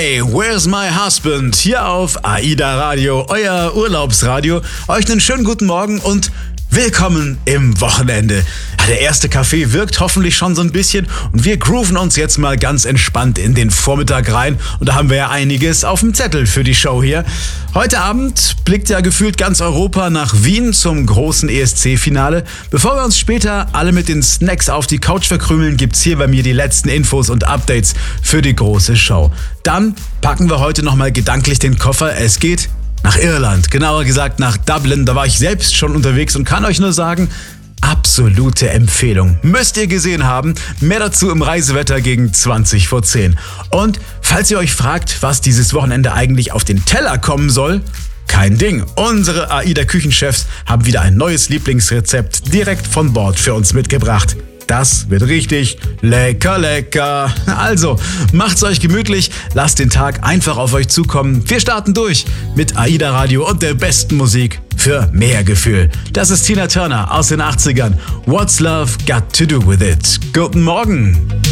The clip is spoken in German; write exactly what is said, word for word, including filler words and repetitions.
Hey, where's my husband? Hier auf AIDA Radio, euer Urlaubsradio. Euch einen schönen guten Morgen und willkommen im Wochenende. Ja, der erste Kaffee wirkt hoffentlich schon so ein bisschen und wir grooven uns jetzt mal ganz entspannt in den Vormittag rein. Und da haben wir ja einiges auf dem Zettel für die Show hier. Heute Abend blickt ja gefühlt ganz Europa nach Wien zum großen E S C-Finale. Bevor wir uns später alle mit den Snacks auf die Couch verkrümeln, gibt's hier bei mir die letzten Infos und Updates für die große Show. Dann packen wir heute nochmal gedanklich den Koffer. Es geht nach Irland, genauer gesagt nach Dublin. Da war ich selbst schon unterwegs und kann euch nur sagen, absolute Empfehlung. Müsst ihr gesehen haben. Mehr dazu im Reisewetter gegen zwanzig vor zehn. Und falls ihr euch fragt, was dieses Wochenende eigentlich auf den Teller kommen soll, kein Ding. Unsere AIDA-Küchenchefs haben wieder ein neues Lieblingsrezept direkt von Bord für uns mitgebracht. Das wird richtig lecker, lecker. Also, macht's euch gemütlich, lasst den Tag einfach auf euch zukommen. Wir starten durch mit AIDA Radio und der besten Musik für mehr Gefühl. Das ist Tina Turner aus den achtzigern. What's Love Got to Do With It? Guten Morgen.